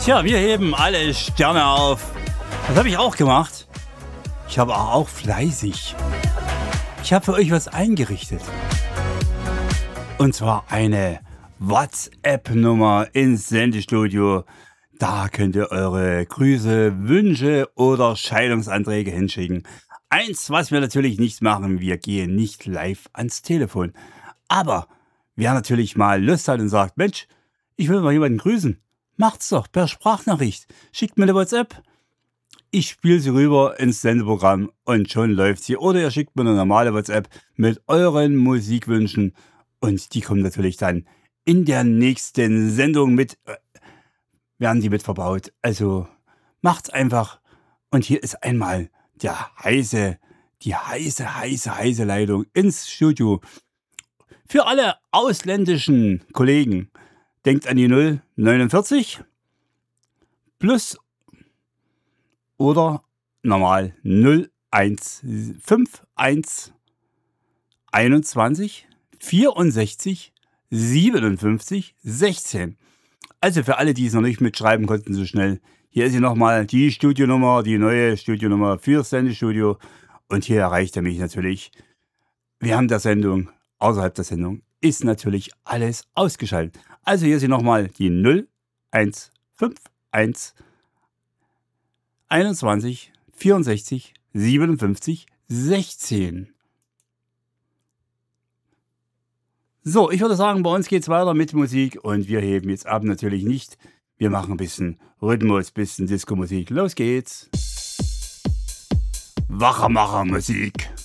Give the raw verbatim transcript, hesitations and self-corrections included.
Tja, wir heben alle Sterne auf. Das habe ich auch gemacht. Ich habe auch fleißig. Ich habe für euch was eingerichtet. Und zwar eine WhatsApp-Nummer ins Sendestudio. Da könnt ihr eure Grüße, Wünsche oder Scheidungsanträge hinschicken. Eins, was wir natürlich nicht machen, wir gehen nicht live ans Telefon. Aber wer natürlich mal Lust hat und sagt, Mensch, ich will mal jemanden grüßen, macht's doch per Sprachnachricht. Schickt mir eine WhatsApp. Ich spiele sie rüber ins Sendeprogramm und schon läuft sie. Oder ihr schickt mir eine normale WhatsApp mit euren Musikwünschen und die kommen natürlich dann in der nächsten Sendung mit, äh, werden die mit verbaut. Also macht's einfach. Und hier ist einmal der heiße, die heiße, heiße, heiße Leitung ins Studio. Für alle ausländischen Kollegen, denkt an die null neunundvierzig plus oder normal null eins fünf eins einundzwanzig vierundsechzig siebenundfünfzig sechzehn. Also für alle, die es noch nicht mitschreiben konnten so schnell, hier ist sie nochmal die Studionummer, die neue Studionummer fürs Sendestudio. Und hier erreicht er mich natürlich während der Sendung, außerhalb der Sendung, ist natürlich alles ausgeschaltet. Also hier ist sie nochmal die null eins fünf eins einundzwanzig vierundsechzig siebenundfünfzig sechzehn. So, ich würde sagen, bei uns geht's weiter mit Musik und wir heben jetzt ab natürlich nicht. Wir machen ein bisschen Rhythmus, ein bisschen Disco-Musik. Los geht's. Wachermacher-Musik.